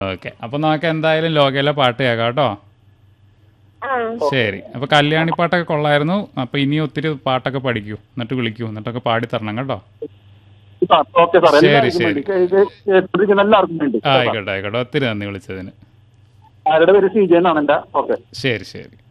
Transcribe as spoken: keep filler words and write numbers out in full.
Okay, അപ്പൊ നമുക്ക് എന്തായാലും ലോകയിലെ പാട്ട് കേൾക്കാം കേട്ടോ. ശരി, അപ്പൊ കല്യാണി പാട്ടൊക്കെ കൊള്ളായിരുന്നു. അപ്പൊ ഇനി ഒത്തിരി പാട്ടൊക്കെ പഠിക്കൂ, എന്നിട്ട് വിളിക്കൂ, എന്നിട്ടൊക്കെ പാടി തരണം കേട്ടോ. ശരി ശരി, ആയിക്കോട്ടെ ആയിക്കോട്ടെ. ഒത്തിരി നന്ദി വിളിച്ചതിന്. ശരി ശരി.